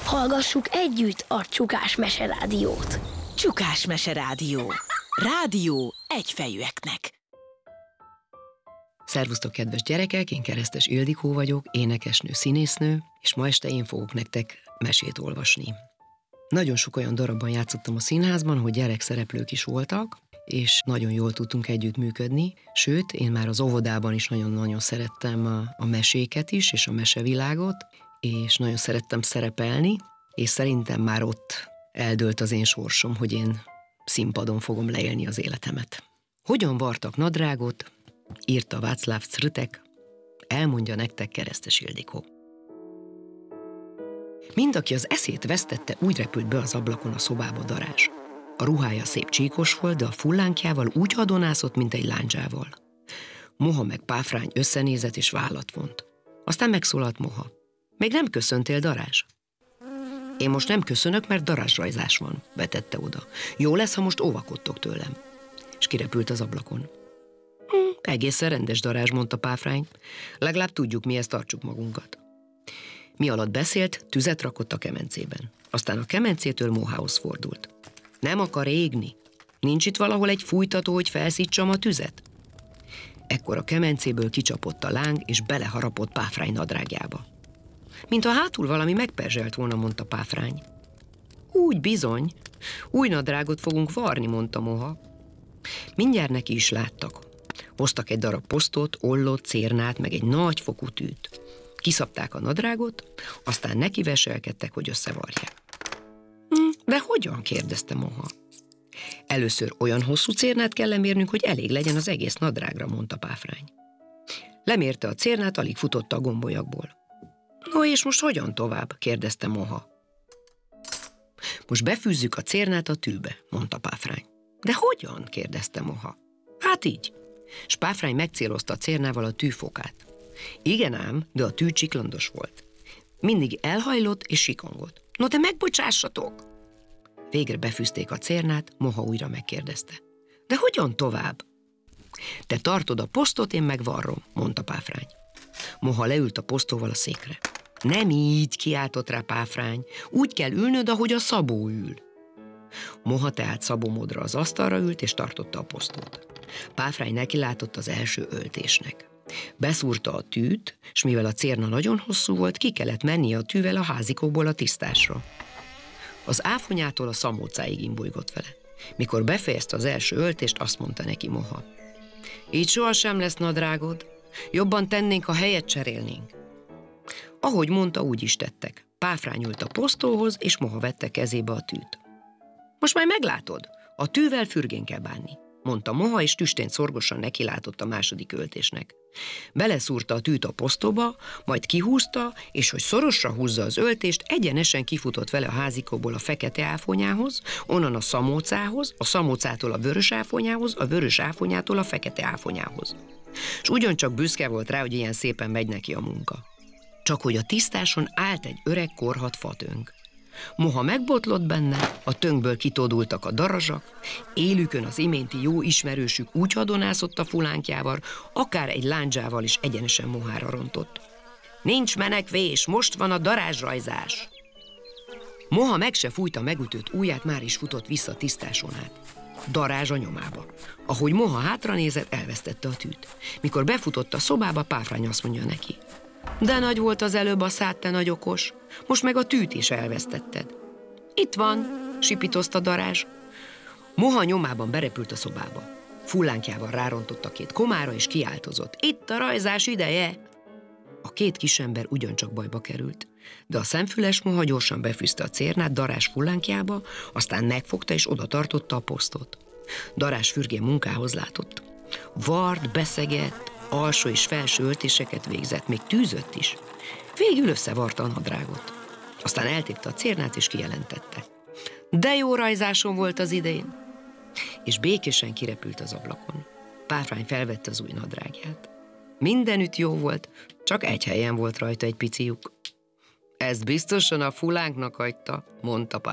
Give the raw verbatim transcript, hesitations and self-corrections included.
Hallgassuk együtt a Csukás Meserádiót. Csukás Meserádió. Rádió egyfejűeknek. Szervusztok, kedves gyerekek, én Keresztes Ildikó vagyok, énekesnő, színésznő, és ma este én fogok nektek mesét olvasni. Nagyon sok olyan darabban játszottam a színházban, hogy gyerekszereplők is voltak, és nagyon jól tudtunk együttműködni, sőt, én már az óvodában is nagyon-nagyon szerettem a, a meséket is, és a mesevilágot, és nagyon szerettem szerepelni, és szerintem már ott eldőlt az én sorsom, hogy én színpadon fogom leélni az életemet. Hogyan vartak nadrágot, írta Václav Crtek, elmondja nektek Keresztes Ildikó. Mind aki az eszét vesztette, úgy repült be az ablakon a szobába Darázs. A ruhája szép csíkos volt, de a fullánkjával úgy hadonászott, mint egy lándzsával. Moha meg Páfrány összenézett és vállat vont. Aztán megszólalt Moha. Még nem köszöntél, Darázs? Én most nem köszönök, mert darázsrajzás van, vetette oda. Jó lesz, ha most óvakodtok tőlem. És kirepült az ablakon. Hm, egészen rendes, Darázs, mondta Páfrány. Legalább tudjuk, mihez tartsuk magunkat. Mi alatt beszélt, tüzet rakott a kemencében. Aztán a kemencétől Mohához fordult. Nem akar égni? Nincs itt valahol egy fújtató, hogy felszítsam a tüzet? Ekkor a kemencéből kicsapott a láng, és beleharapott Páfrány nadrágjába. Mint ha hátul valami megperzselt volna, mondta Páfrány. Úgy bizony, új nadrágot fogunk varni, mondta Moha. Mindjárt neki is láttak. Hoztak egy darab posztot, ollót, cérnát, meg egy nagy fokú tűt. Kiszabták a nadrágot, aztán neki veselkedtek, hogy összevarják. Hm, de hogyan? kérdezte Moha. Először olyan hosszú cérnát kell lemérnünk, hogy elég legyen az egész nadrágra, mondta Páfrány. Lemérte a cérnát, alig futotta a gombolyagból. No, és most hogyan tovább? kérdezte Moha. Most befűzzük a cérnát a tűbe, mondta Páfrány. De hogyan? kérdezte Moha. Hát így. S Páfrány megcélozta a cérnával a tűfokát. Igen ám, de a tű csiklandos volt. Mindig elhajlott és sikongott. No, de megbocsássatok! Végre befűzték a cérnát, Moha újra megkérdezte. De hogyan tovább? Te tartod a posztot, én megvarrom, mondta Páfrány. Moha leült a posztóval a székre. Nem így, kiáltott rá Páfrány. Úgy kell ülnöd, ahogy a Szabó ül. Moha tehát szabómódra az asztalra ült, és tartotta a posztót. Páfrány nekilátott az első öltésnek. Beszúrta a tűt, s mivel a cérna nagyon hosszú volt, ki kellett mennie a tűvel a házikóból a tisztásra. Az áfonyától a szamócáig imbolygott vele. Mikor befejezte az első öltést, azt mondta neki Moha. Így sohasem lesz nadrágod, jobban tennénk, ha helyet cserélnénk. Ahogy mondta, úgy is tettek. Páfrány ült a posztóhoz, és Moha vette kezébe a tűt. Most majd meglátod, a tűvel fürgén kell bánni, mondta Moha, és tüstén szorgosan nekilátott a második öltésnek. Beleszúrta a tűt a posztóba, majd kihúzta, és hogy szorosra húzza az öltést, egyenesen kifutott vele a házikóból a fekete áfonyához, onnan a szamócához, a szamócától a vörös áfonyához, a vörös áfonyától a fekete áfonyához. És ugyancsak büszke volt rá, hogy ilyen szépen megy neki a munka. Csak hogy a tisztáson állt egy öreg korhadt fatönk. Moha megbotlott benne, a tönkből kitódultak a darazsak, élükön az iménti jó ismerősük úgy hadonászott a fulánkjával, akár egy lándzsával is egyenesen Mohára rontott. Nincs menekvés, most van a darázsrajzás! Moha meg se fújta megütött ujját, már is futott vissza tisztáson át. Darázs a nyomába. Ahogy Moha hátranézett, elvesztette a tűt. Mikor befutott a szobába, Páfrány azt mondja neki. De nagy volt az előbb a szád, te nagy okos, most meg a tűt is elvesztetted. Itt van, sipítozta Darázs. Moha nyomában berepült a szobába. Fullánkjával rárontott a két komára, és kiáltozott. Itt a rajzás ideje! A két kisember ugyancsak bajba került, de a szemfüles Moha gyorsan befűzte a cérnát Darázs fullánkjába, aztán megfogta és oda tartotta a posztot. Darázs fürgén munkához látott. Vart, beszegett, alsó és felső öltéseket végzett, még tűzött is. Végül összevarta a nadrágot. Aztán eltépte a cérnát és kijelentette. De jó rajzásom volt az idén! És békésen kirepült az ablakon. Páfrány felvette az új nadrágját. Mindenütt jó volt, csak egy helyen volt rajta egy pici lyuk. Ezt biztosan a fulánknak hagyta, mondta Páfrány.